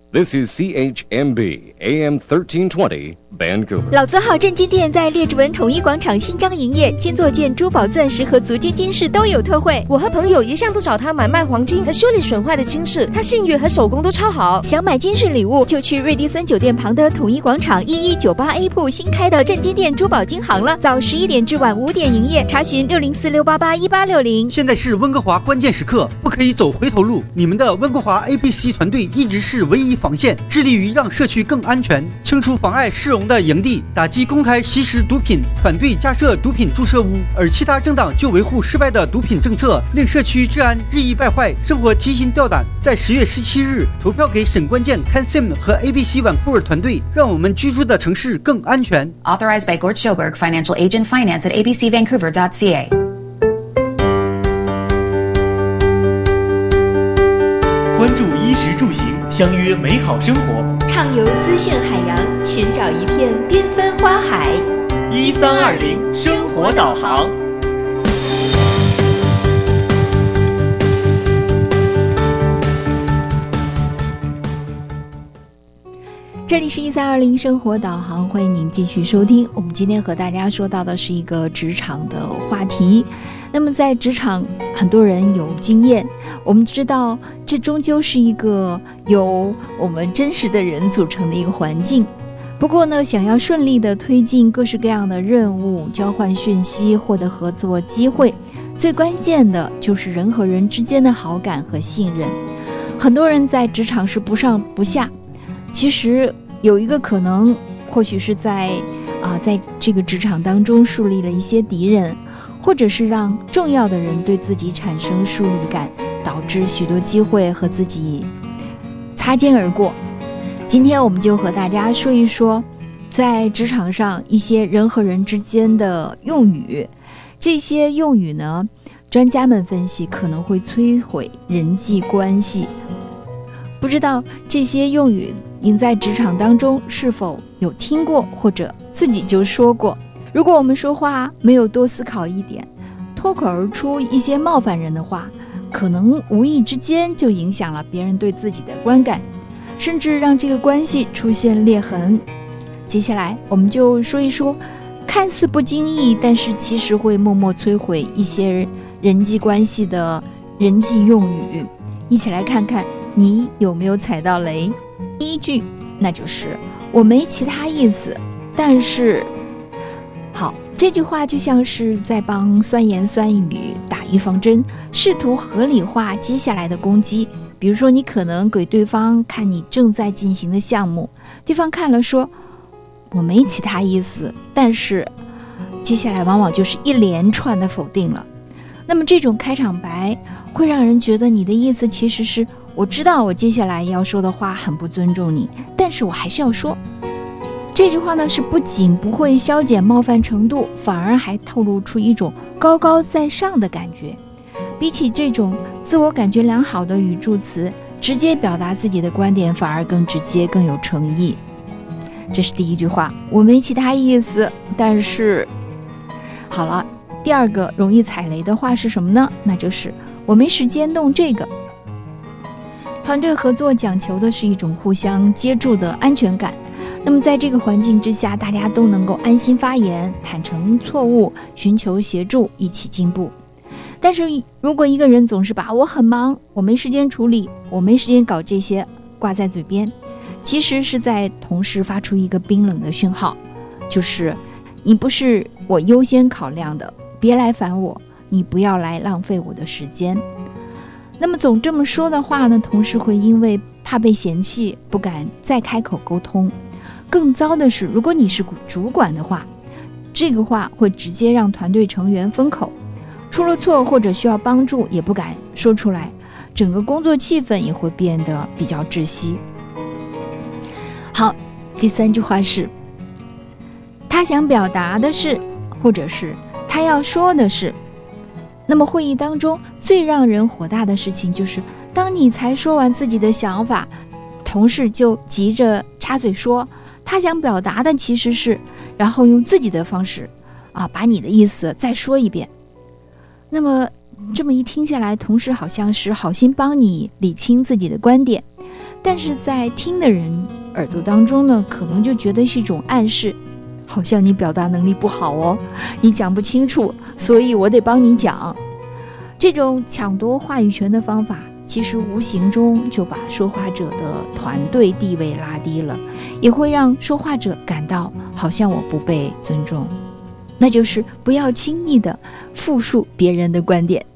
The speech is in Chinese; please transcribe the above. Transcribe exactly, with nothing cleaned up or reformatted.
This is C H M B A M thirteen twenty Vancouver。 老字号正金店在列治文统一广场新张营业，金座件、珠宝、钻石和足金金饰都有特惠。 我和朋友一向都找他买卖黄金和修理损坏的金饰，他信誉和手工都超好。 想买金饰礼物，就去瑞迪森酒店旁的统一广场一一九八 A 铺新开的正金店珠宝金行了，早十一点至晚五点营业，查询六零四六八八一八六零。 现在是温哥华关键时刻，不可以走回头路。你们的温哥华 A B C 团队一直是唯一防线，致力于让社区更安全，清除妨碍市容的营地，打击公开吸食毒品，反对加设毒品注射屋。而其他政党就维护失败的毒品政策，令社区治安日益败坏，生活提心吊胆。在十月十七日投票给沈关键、Kansim 和 A B C 晚库尔团队，让我们居住的城市更安全。 Authorized by Gord Schoberg, Financial Agent, Finance at a b c vancouver dot c a。 关注衣食住行，相约美好生活， 畅游资讯海洋，寻找一片缤纷花海。 一三二零生活导航。 这里是一三二零生活导航，欢迎您继续收听。我们今天和大家说到的是一个职场的话题。那么在职场，很多人有经验，我们知道这终究是一个由我们真实的人组成的一个环境。不过呢，想要顺利的推进各式各样的任务，交换讯息，获得合作机会，最关键的就是人和人之间的好感和信任。很多人在职场是不上不下，其实有一个可能，或许是在啊、呃，在这个职场当中树立了一些敌人，或者是让重要的人对自己产生疏离感，导致许多机会和自己擦肩而过。今天我们就和大家说一说，在职场上一些人和人之间的用语。这些用语呢，专家们分析可能会摧毁人际关系。不知道这些用语您在职场当中是否有听过，或者自己就说过？如果我们说话没有多思考一点，脱口而出一些冒犯人的话，可能无意之间就影响了别人对自己的观感，甚至让这个关系出现裂痕。接下来我们就说一说看似不经意，但是其实会默默摧毁一些人际关系的人际用语，一起来看看你有没有踩到雷。第一句，那就是我没其他意思，但是好，这句话就像是在帮酸言酸语打预防针，试图合理化接下来的攻击。比如说，你可能给对方看你正在进行的项目，对方看了说我没其他意思，但是接下来往往就是一连串的否定了。那么这种开场白会让人觉得你的意思其实是，我知道我接下来要说的话很不尊重你，但是我还是要说。这句话呢，是不仅不会消减冒犯程度，反而还透露出一种高高在上的感觉。比起这种自我感觉良好的语助词，直接表达自己的观点反而更直接，更有诚意。这是第一句话，我没其他意思，但是好了。第二个容易踩雷的话是什么呢？那就是我没时间弄这个。团队合作讲求的是一种互相接住的安全感，那么在这个环境之下，大家都能够安心发言，坦诚错误，寻求协助，一起进步。但是如果一个人总是把我很忙，我没时间处理，我没时间搞这些挂在嘴边，其实是在同时发出一个冰冷的讯号，就是你不是我优先考量的，别来烦我，你不要来浪费我的时间。那么总这么说的话呢，同事会因为怕被嫌弃，不敢再开口沟通。更糟的是，如果你是主管的话，这个话会直接让团队成员封口，出了错或者需要帮助也不敢说出来，整个工作气氛也会变得比较窒息。好，第三句话是他想表达的是，或者是他要说的是。那么会议当中最让人火大的事情就是，当你才说完自己的想法，同事就急着插嘴说他想表达的其实是，然后用自己的方式啊把你的意思再说一遍。那么这么一听下来，同事好像是好心帮你理清自己的观点， 但是在听的人耳朵当中呢，可能就觉得是一种暗示，好像你表达能力不好哦，你讲不清楚，所以我得帮你讲。这种抢夺话语权的方法，其实无形中就把说话者的团队地位拉低了，也会让说话者感到好像我不被尊重。那就是不要轻易的复述别人的观点。